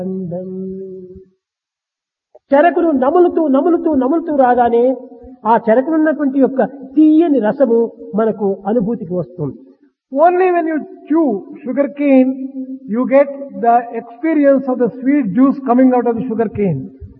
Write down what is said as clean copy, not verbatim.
చెరకును నములుతూ రాగానే ఆ చెరకునున్నటువంటి యొక్క తీయని రసము మనకు అనుభూతికి వస్తుంది. Only when you chew sugar cane, you get the experience of the sweet juice coming out of the sugar cane.